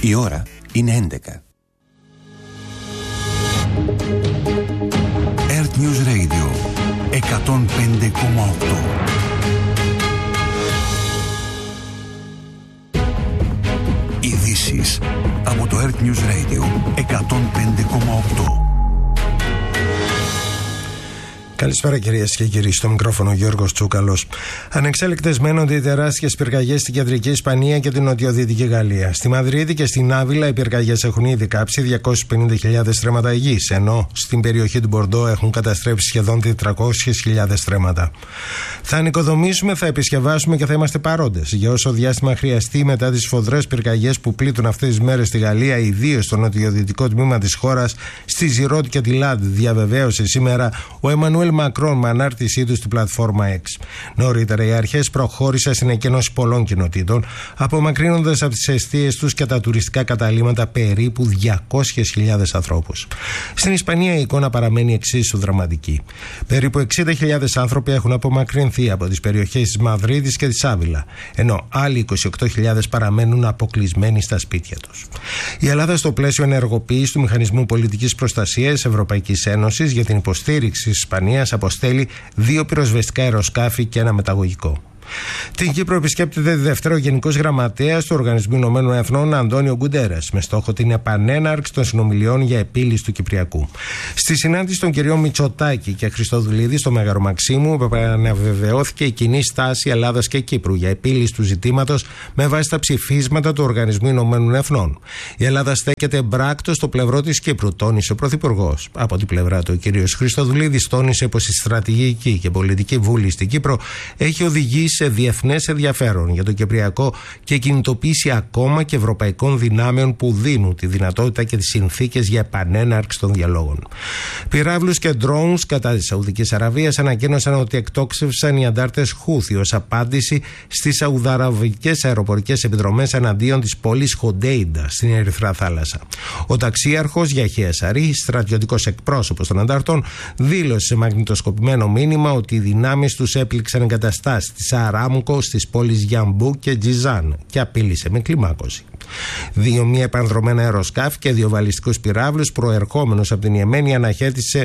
Η ώρα είναι 11. Earth News Radio 105,8. Ειδήσεις από το Earth News Radio 105,8. Καλησπέρα κυρίες και κύριοι, στο μικρόφωνο Γιώργος Τσούκαλος. Ανεξέλεκτες μένονται οι τεράστιες πυρκαγιές στην κεντρική Ισπανία και την νοτιοδυτική Γαλλία. Στη Μαδρίτη και στην Άβυλα οι πυρκαγιές έχουν ήδη κάψει 250.000 στρέμματα γης, ενώ στην περιοχή του Μπορντό έχουν καταστρέψει σχεδόν 400.000 στρέμματα. Θα ανοικοδομήσουμε, θα επισκευάσουμε και θα είμαστε παρόντες για όσο διάστημα χρειαστεί μετά τις σφοδρές πυρκαγιές που πλήττουν αυτές τις μέρες στη Γαλλία, ιδίως στο νοτιοδυτικό τμήμα της χώρας, στη Ζιρότ και τη Λάντ, διαβεβαίωσε σήμερα ο Εμμανουέλ Μακρόν με ανάρτησή του στην πλατφόρμα X. Νωρίτερα, οι αρχές προχώρησαν στην εκένωση πολλών κοινοτήτων, απομακρύνοντας από τις εστίες τους και τα τουριστικά καταλύματα περίπου 200.000 ανθρώπους. Στην Ισπανία η εικόνα παραμένει εξίσου δραματική. Περίπου 60.000 άνθρωποι έχουν απομακρυνθεί από τις περιοχές της Μαδρίτης και της Άβυλα, ενώ άλλοι 28.000 παραμένουν αποκλεισμένοι στα σπίτια τους. Η Ελλάδα, στο πλαίσιο ενεργοποίησης του Μηχανισμού Πολιτικής Προστασίας Ευρωπαϊκής Ένωσης για την υποστήριξη της Ισπανίας, αποστέλει 2 πυροσβεστικά αεροσκάφη και ένα μεταγωγικό. Την Κύπρο επισκέπτεται δεύτερο Γενικός Γραμματέας του Οργανισμού Ηνωμένων Εθνών Αντώνιο Γκουντέρες, με στόχο την επανέναρξη των συνομιλιών για επίλυση του Κυπριακού. Στη συνάντηση των κυρίων Μητσοτάκη και Χριστοδουλίδη στο Μέγαρο Μαξίμου, επαναβεβαιώθηκε η κοινή στάση Ελλάδας και Κύπρου για επίλυση του ζητήματος με βάση τα ψηφίσματα του Οργανισμού Ηνωμένων Εθνών. Η Ελλάδα στέκεται εμπράκτος στο πλευρό της Κύπρου, τόνισε ο Πρωθυπουργός. Από την πλευρά του, ο κ. Χριστοδουλίδης τόνισε πως η στρατηγική και πολιτική βούληση στην Κύπρο έχει οδηγήσει σε διεθνές ενδιαφέρον για το Κυπριακό και κινητοποίηση ακόμα και ευρωπαϊκών δυνάμεων που δίνουν τη δυνατότητα και τις συνθήκες για επανέναρξη των διαλόγων. Πυράβλους και drones κατά της Σαουδικής Αραβίας ανακοίνωσαν ότι εκτόξευσαν οι αντάρτες Χούθι ως απάντηση στις σαουδαραβικές αεροπορικές επιδρομές εναντίον της πόλης Χοντέιντα στην Ερυθρά Θάλασσα. Ο ταξίαρχος Γιαχία Σαρί, στρατιωτικός εκπρόσωπος των ανταρτών, δήλωσε σε μαγνητοσκοπημένο μήνυμα ότι οι δυνάμεις τους έπληξαν εγκαταστάσεις της Αράμκο στις πόλεις Γιαμπού και Τζιζάν και απείλησε με κλιμάκωση. 2 μη επανδρομένα αεροσκάφη και 2 βαλιστικούς πυράβλους προερχόμενους από την Ιεμένη αναχέτησε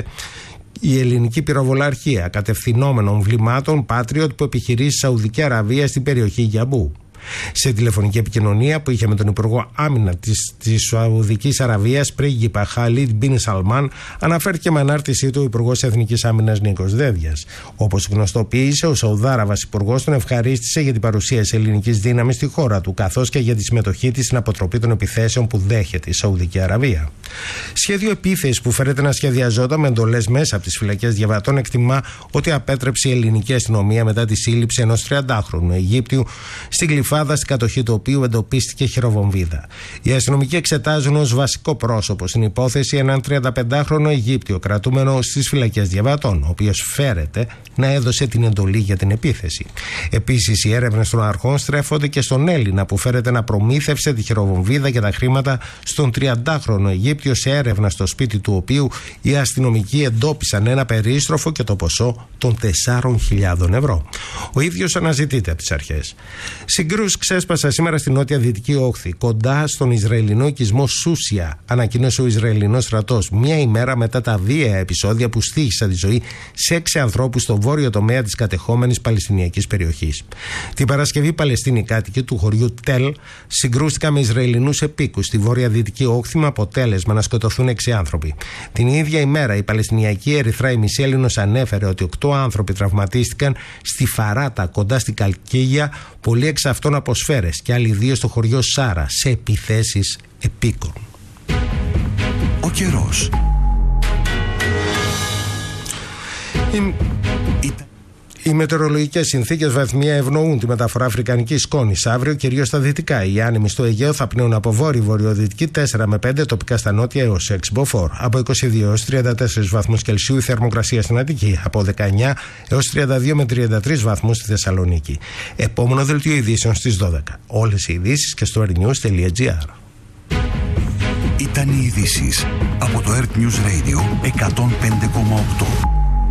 η ελληνική πυροβολαρχία κατευθυνόμενων βλημάτων Patriot που επιχειρεί στη Σαουδική Αραβία στην περιοχή Γιαμπού. Σε τηλεφωνική επικοινωνία που είχε με τον Υπουργό Άμυνα της Σαουδικής Αραβίας, πρίγκιπα Χαλίτ Μπιν Σαλμάν, αναφέρθηκε με ανάρτησή του ο Υπουργός Εθνικής Άμυνας Νίκος Δέδιας. Όπως γνωστοποίησε, ο Σαουδάραβας Υπουργός τον ευχαρίστησε για την παρουσία της ελληνικής δύναμης στη χώρα του, καθώς και για τη συμμετοχή της στην αποτροπή των επιθέσεων που δέχεται η Σαουδική Αραβία. Σχέδιο επίθεσης που φέρεται να σχεδιαζόταν με εντολές μέσα από τις φυλακές διαβατών εκτιμά ότι απέτρεψε η ελληνική αστυνομία μετά τη σύλληψη ενός 30χρονου Αιγύπτιου στην Γλυφάδα, στην κατοχή του οποίου εντοπίστηκε χειροβομβίδα. Οι αστυνομικοί εξετάζουν ως βασικό πρόσωπο στην υπόθεση έναν 35χρονο Αιγύπτιο κρατούμενο στις φυλακές διαβατών, ο οποίος φέρεται να έδωσε την εντολή για την επίθεση. Επίσης, οι έρευνες των αρχών στρέφονται και στον Έλληνα που φέρεται να προμήθευσε τη χειροβομβίδα και τα χρήματα στον 30χρονο Αιγύπτιο, σε έρευνα στο σπίτι του οποίου οι αστυνομικοί εντόπισαν ένα περίστροφο και το ποσό των 4.000 ευρώ. Ο ίδιος αναζητείται από τις αρχές. Συγκρούσεις ξέσπασαν σήμερα στην νότια δυτική όχθη, κοντά στον Ισραηλινό οικισμό Σούσια, ανακοίνωσε ο Ισραηλινός στρατός, μία ημέρα μετά τα βίαια επεισόδια που στοίχησαν τη ζωή σε 6 ανθρώπους στο βόρειο τομέα της κατεχόμενης Παλαιστινιακής περιοχής. Την Παρασκευή, Παλαιστίνοι κάτοικοι του χωριού Τελ συγκρούστηκαν με Ισραηλινούς επίκους στη βόρεια δυτική όχθη, με αποτέλεσμα να σκοτωθούν 6 άνθρωποι. Την ίδια ημέρα, η Παλαιστινιακή Ερυθρά ημισέλληνος ανέφερε ότι 8 άνθρωποι τραυματίστηκαν στη Φαράτα, κοντά στην Καλκίγια, πολλοί εξ αυτών από σφαίρες και άλλοι 2 στο χωριό Σάρα, σε επιθέσεις επίκων. Ο καιρός. Οι μετεωρολογικές συνθήκες βαθμία ευνοούν τη μεταφορά αφρικανικής σκόνης αύριο, κυρίως στα δυτικά. Οι άνεμοι στο Αιγαίο θα πνέουν από βόρειο-βορειοδυτική 4 με 5, τοπικά στα νότια έως 6 μποφόρ. Από 22 έως 34 βαθμούς Κελσίου η θερμοκρασία στην Αττική. Από 19 έως 32 με 33 βαθμούς στη Θεσσαλονίκη. Επόμενο δελτίο ειδήσεων στις 12. Όλες οι ειδήσεις και στο airnews.gr. Ήταν οι ειδήσεις από το Earth News Radio 105,8.